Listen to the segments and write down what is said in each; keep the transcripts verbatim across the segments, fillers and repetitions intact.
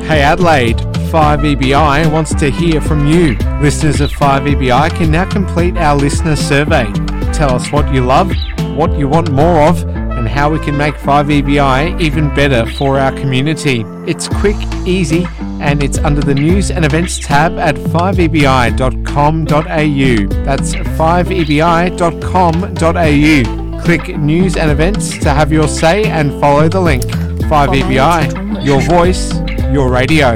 Hey Adelaide, five E B I wants to hear from you. Listeners of five E B I can now complete our listener survey. Tell us what you love, what you want more of, and how we can make five E B I even better for our community. It's quick, easy, and it's under the News and Events tab at five E B I dot com dot A U. That's five E B I dot com dot A U. Click News and Events to have your say and follow the link. five E B I, your voice, your radio.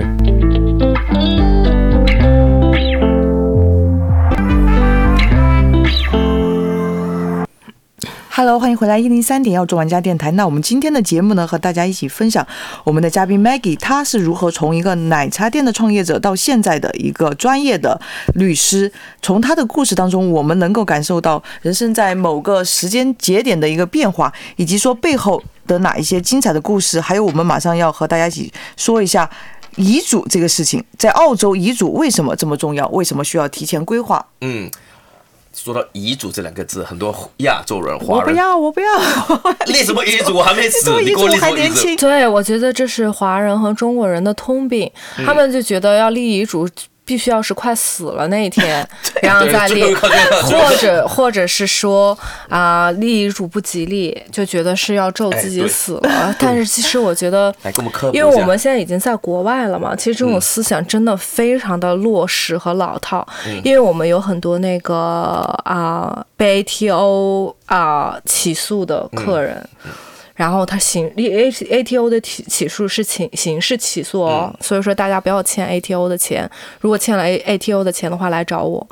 Hello， 欢迎回来一零三点澳洲玩家电台。那我们今天的节目呢，和大家一起分享我们的嘉宾 Maggie， 她是如何从一个奶茶店的创业者到现在的一个专业的律师。从她的故事当中，我们能够感受到人生在某个时间节点的一个变化，以及说背后的哪一些精彩的故事。还有我们马上要和大家一起说一下遗嘱这个事情，在澳洲遗嘱为什么这么重要？为什么需要提前规划？ 嗯。说到遗嘱这两个字，很多亚洲人、华人， 我不要，我不要， 立什么遗嘱？我还没死， 你给我立什还么遗嘱？ 年轻。 对，我觉得这是华人和中国人的通病， 嗯、 他们就觉得要立遗嘱。必须要是快死了那一天，然后再立，或者或者是说啊、呃，立遗嘱不吉利，就觉得是要咒自己死了。哎、但是其实我觉得，因为我们现在已经在国外了嘛，其实这种思想真的非常的落实和老套。嗯、因为我们有很多那个啊、呃、被 A T O 啊、呃、起诉的客人。嗯嗯然后他刑 A T O 的起诉是刑刑事起诉哦、嗯，所以说大家不要欠 A T O 的钱，如果欠了 A T O 的钱的话，来找我。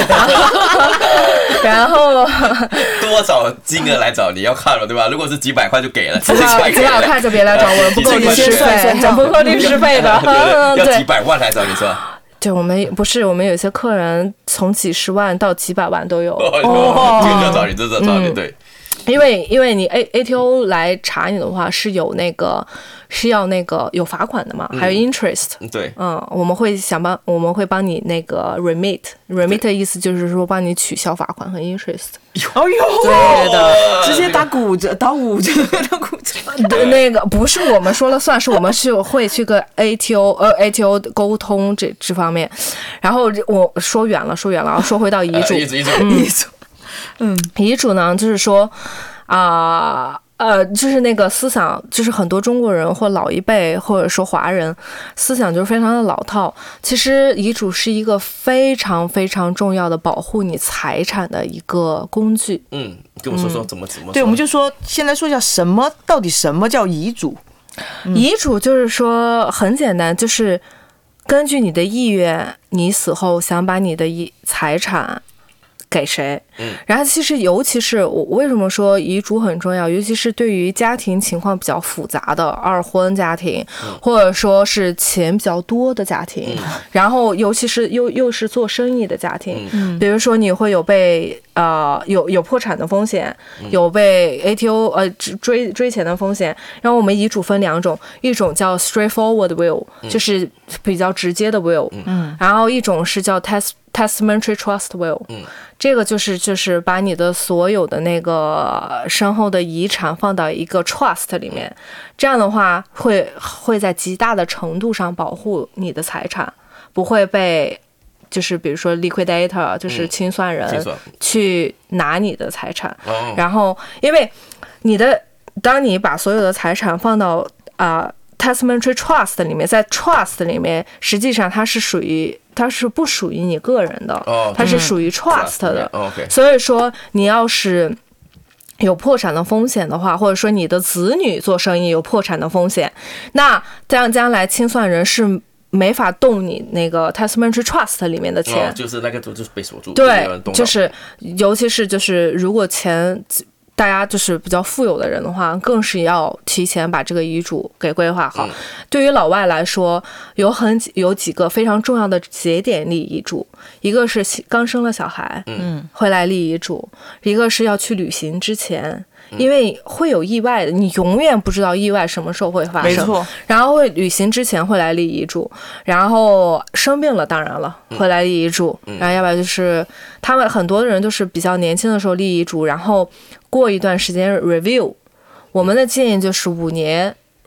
然后多少金额来找你要看了对吧？如果是几百块就给了， 几百几百块就别来找我了，不够律师费，不够律师费的， 要几百万来找你说。 对，我们不是我们有些客人从几十万到几百万都有。 哦，这个要找你，这个要找你，对。 因为因为你 A A T O 来查你的话是有那个是要那个有罚款的嘛，嗯、还有 interest。 对， 嗯，我们会想帮我们会帮你那个 remit remit 的意思就是说帮你取消罚款和 interest。 哦呦， 对的， 直接打骨折，打五折，打骨折。 对，那个不是我们说了算，是我们是会去跟 A T O 呃 A T O 沟通这这方面。然后我说远了，说远了，说回到遗嘱， 遗嘱，遗嘱， 遗嘱。 嗯，遗嘱呢，就是说，啊、呃，呃，就是那个思想，就是很多中国人或老一辈，或者说华人思想就是非常的老套。其实遗嘱是一个非常非常重要的保护你财产的一个工具。 嗯，跟我说说怎么怎么说。 对，我们就说先来说一下什么到底什么叫遗嘱。 嗯、遗嘱就是说很简单，就是根据你的意愿，你死后想把你的遗财产给谁？嗯，然后其实尤其是我为什么说遗嘱很重要，尤其是对于家庭情况比较复杂的二婚家庭，嗯、或者说是钱比较多的家庭，嗯、然后尤其是又又是做生意的家庭，嗯、比如说你会有被呃有有破产的风险，嗯、有被 A T O 呃追追钱的风险。然后我们遗嘱分两种，一种叫 straightforward will，嗯、就是比较直接的 will，嗯，然后一种是叫 test testamentary trust will，嗯，这个就是就是把你的所有的那个身后的遗产放到一个 trust 里面，这样的话会会在极大的程度上保护你的财产，不会被就是比如说 liquidator 就是清算人去拿你的财产，嗯、然后因为你的当你把所有的财产放到啊、呃testamentary trust 里面，在 trust 里面，实际上它是属于，它是不属于你个人的，哦、它是属于 trust 的。 嗯 okay. 所以说，你要是有破产的风险的话，或者说你的子女做生意有破产的风险，那这样将来清算人是没法动你那个 testamentary trust 里面的钱， 哦、就是那个就是被锁住， 对，就是尤其是就是如果钱。大家就是比较富有的人的话，更是要提前把这个遗嘱给规划好。嗯、对于老外来说，有很有几个非常重要的节点立遗嘱，一个是刚生了小孩，嗯，会来立遗嘱；一个是要去旅行之前。因为会有意外的，你永远不知道意外什么时候会发生。 没错。 然后会旅行之前会来立遗嘱，然后生病了当然了会来立遗嘱，嗯、然后要不然就是他们很多人都是比较年轻的时候立遗嘱，然后过一段时间 review。我们的建议就是五年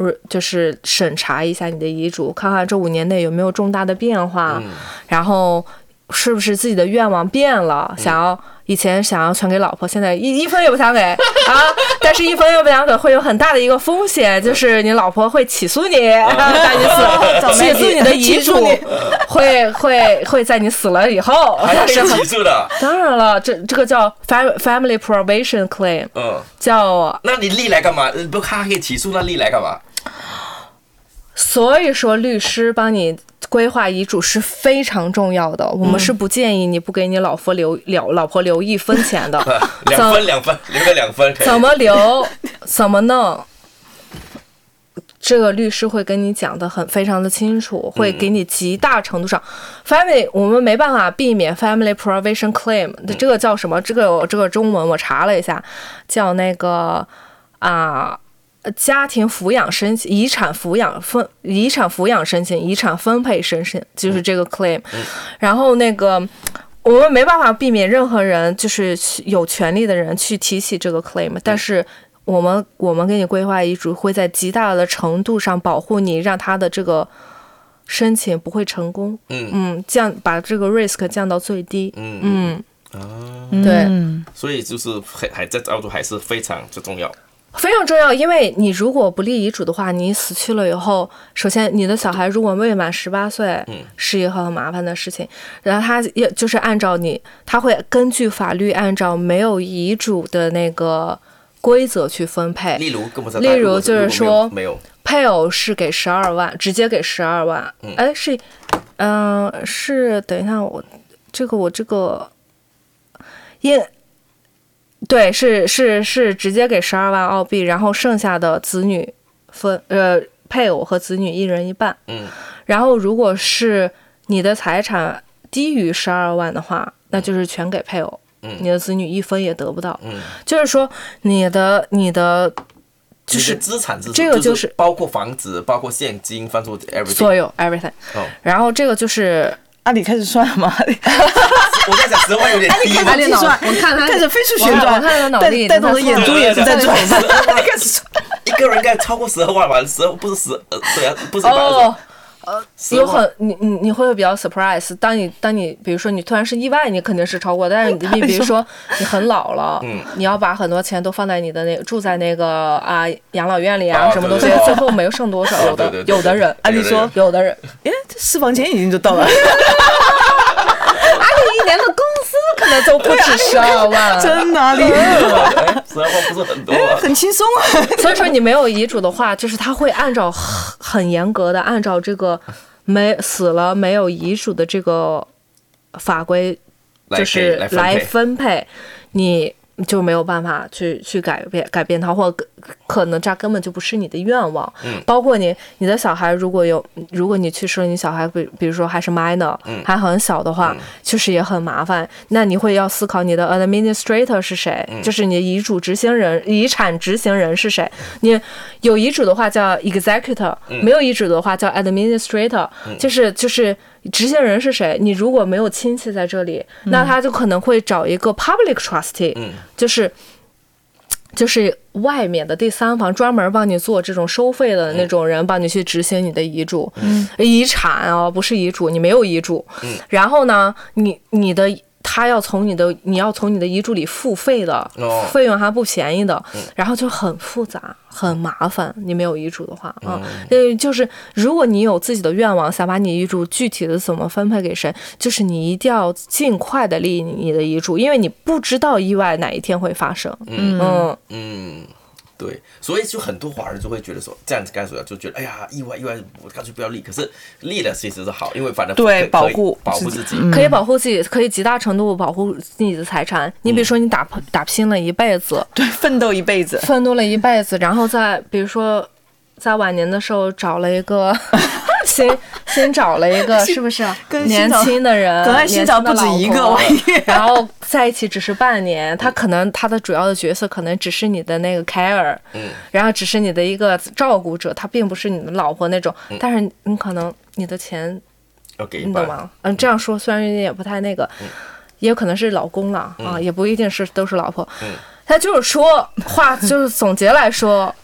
就是审查一下你的遗嘱，看看这五年内有没有重大的变化，嗯、然后是不是自己的愿望变了，嗯、想要以前想要传给老婆，现在一一分也不想给啊，但是一分也不想给会有很大的一个风险，就是你老婆会起诉你，在你死起诉你的遗嘱，会会会在你死了以后， 还可以起诉的。 当然了，这这个叫 family probation claim， 嗯，叫那你立来干嘛？不，他可以起诉，那立来干嘛？ 所以说，律师帮你规划遗嘱是非常重要的。我们是不建议你不给你老婆留了老婆留一分钱的， 两分两分留个两分。 怎么留？怎么弄？这个律师会跟你讲的很非常的清楚，会给你极大程度上、嗯、family 我们没办法避免 family probation claim，、嗯、这个叫什么？这个这个中文我查了一下，叫那个啊。家庭抚养申请、遗产抚养分、遗产抚养申请、遗产分配申请，就是这个 claim。然后那个我们没办法避免任何人就是有权利的人去提起这个 claim， 但是我们我们给你规划遗嘱会在极大的程度上保护你，让他的这个申请不会成功。嗯嗯，降把这个 risk 降到最低。嗯嗯啊， 对， 所以就是还还在澳洲还是非常之重要。 非常重要，因为你如果不立遗嘱的话，你死去了以后，首先你的小孩如果未满十八岁，嗯，是一个很麻烦的事情。然后他也就是按照你，他会根据法律按照没有遗嘱的那个规则去分配。 例如， 例如就是说， 没有配偶是给十二万，直接给十二万。嗯，哎，是，嗯、呃，是，等一下，我这个我这个，因。对，是是是，直接给十二万澳币，然后剩下的子女分呃配偶和子女一人一半。嗯，然后如果是你的财产低于十二万的话，那就是全给配偶，嗯，你的子女一分也得不到。嗯，就是说你的你的就是资产是这个就是、 就是、包括房子，包括现金，包括 everything， 所有 everything。哦，然后这个就是。 阿里开始算了吗？ 我在想十万有点低。 阿里开始算， 我看他开始飞速旋转， 我看他脑力， 带动的眼珠也是在转。 开始算，一个人应该超过十二万吧？十二不是十，对啊，不是百二十。 呃，有很你你你会比较 surprise， 当你当你比如说你突然是意外，你肯定是超过，但是你比如说你很老了，嗯，你要把很多钱都放在你的那住在那个啊养老院里啊，什么东西，最后没有剩多少，有的有的人， 按理说有的人， 哎，这私房钱已经就到了。 阿里一年的工资可能都不止十二万， 真的阿里， 十二万不是很多啊， 很轻松啊。 所以说你没有遗嘱的话，就是他会按照很严格的按照这个没死了没有遗嘱的这个法规，就是来分配，你就没有办法去去改变改变它，或可能这根本就不是你的愿望。嗯，包括你你的小孩如果有，如果你去世了，你小孩比比如说还是 minor，嗯，还很小的话，嗯，就是也很麻烦。那你会要思考你的 administrator 是谁，嗯，就是你的遗嘱执行人、遗产执行人是谁。你有遗嘱的话叫 executor，嗯，没有遗嘱的话叫 administrator，嗯，就是就是。执行人是谁？你如果没有亲戚在这里，嗯，那他就可能会找一个 public trustee，嗯，就是就是外面的第三方，专门帮你做这种收费的那种人，帮你去执行你的遗嘱，嗯，遗产哦，不是遗嘱，你没有遗嘱，嗯，然后呢，你你的。他要从你的，你要从你的遗嘱里付费的，哦，费用还不便宜的，嗯，然后就很复杂，很麻烦。你没有遗嘱的话，啊，嗯，就是如果你有自己的愿望，想把你遗嘱具体的怎么分配给谁，就是你一定要尽快的立你的遗嘱，因为你不知道意外哪一天会发生。嗯嗯嗯。对，所以就很多华人就会觉得说，这样子干什么？就觉得哎呀，意外意外，我干脆不要立。可是立了其实是好，因为反正对保护保护自己， 可以保护自己，可以极大程度保护自己的财产。你比如说，你打打拼了一辈子， 对，奋斗一辈子， 奋斗了一辈子，然后在比如说在晚年的时候找了一个。新新找了一个是不是年轻的人？ 可能新找不止一个， 然后在一起只是半年，他可能他的主要的角色可能只是你的那个 care，嗯，然后只是你的一个照顾者，他并不是你的老婆那种。嗯，但是你可能你的钱，你懂吗？嗯，这样说虽然也不太那个，嗯，也有可能是老公了，嗯，啊，也不一定是都是老婆。嗯，他就是说话，就是总结来说，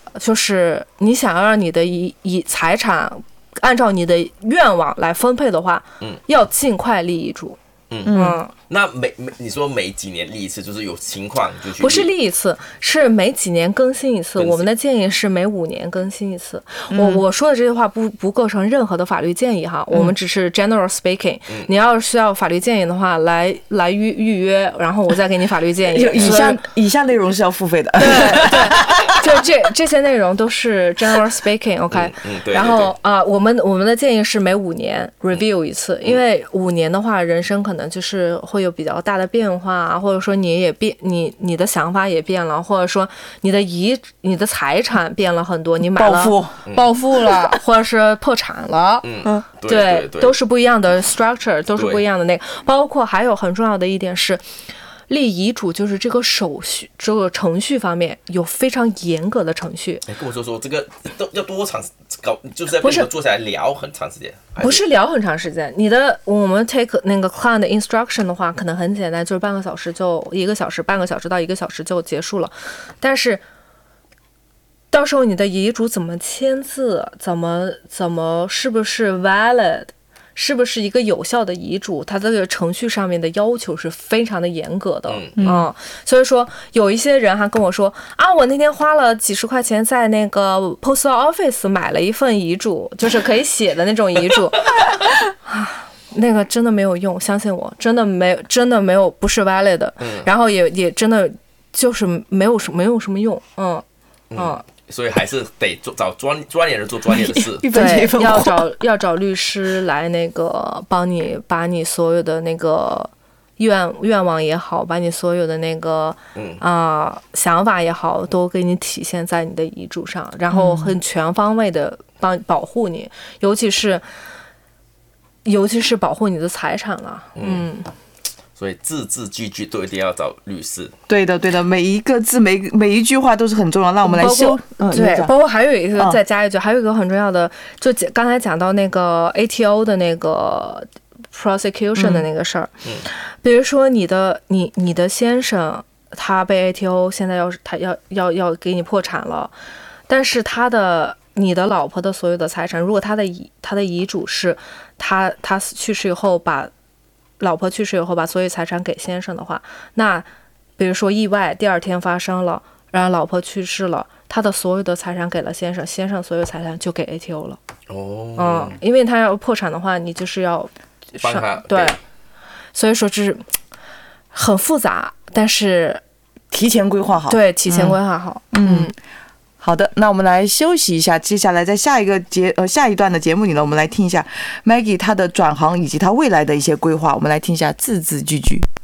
就是你想要让你的遗遗财产按照你的愿望来分配的话， 嗯， 要尽快立遗嘱。 嗯嗯， 那每每你说每几年立一次，就是有情况就去不是立一次，是每几年更新一次。 更新我们的建议是每五年更新一次。我我说的这句话不不构成任何的法律建议哈，我们只是 general speaking。你要需要法律建议的话，来来预预约，然后我再给你法律建议。 以下以下内容是要付费的。 对对，就这这些内容都是 general speaking，OK、okay? 嗯。嗯，对。 然后啊、呃，我们我们的建议是每五年 review 一次，因为五年的话，人生可能就是会有比较大的变化啊，或者说你也变，你你的想法也变了，或者说你的遗你的财产变了很多，你买了暴富暴富了，或者是破产了， 嗯，对对， 对对， 都是不一样的 structure， 都是不一样的那个，包括还有很重要的一点是。立遗嘱就是这个手续，这个程序方面有非常严格的程序。 哎，跟我说说这个都要多长搞，就是要跟你们坐下来聊很长时间。 不是聊很长时间，你的我们 take 那个 client instruction 的话，可能很简单，就是半个小时就一个小时，半个小时到一个小时就结束了。但是到时候你的遗嘱怎么签字，怎么怎么是不是 valid？是不是一个有效的遗嘱？它这个程序上面的要求是非常的严格的，嗯，嗯所以说有一些人还跟我说啊，我那天花了几十块钱在那个 post office 买了一份遗嘱，就是可以写的那种遗嘱，啊，那个真的没有用，相信我，真的没，真的没有，不是 valid 的，嗯，然后也也真的就是没有什没有什么用，嗯嗯。嗯所以还是得做找专专业人做专业的事， 对，要找要找律师来那个帮你把你所有的那个愿愿望也好，把你所有的那个啊、呃、想法也好，都给你体现在你的遗嘱上，然后很全方位的帮保护你，尤其是尤其是保护你的财产了，嗯。嗯所以字字句句都一定要找律师。 对的，对的，每一个字、每每一句话都是很重要。让我们来修。 嗯、对，包括还有一个、嗯、再加一句，还有一个很重要的，就刚才讲到那个 A T O 的那个 prosecution 的那个事儿。嗯。比如说你的你你的先生他被 A T O 现在要他要要要给你破产了，但是他的你的老婆的所有的财产，如果他的遗他的遗嘱是他他去世以后把。老婆去世以后把所有财产给先生的话，那比如说意外第二天发生了，然后老婆去世了，他的所有的财产给了先生，先生所有财产就给 A T O 了。 哦， 嗯，因为他要破产的话，你就是要帮他对，所以说这是很复杂，但是提前规划好， 对，提前规划好，嗯。嗯好的，那我们来休息一下。接下来在下一个节呃下一段的节目里呢，我们来听一下 Maggie 她的转行以及她未来的一些规划。我们来听一下字字句句。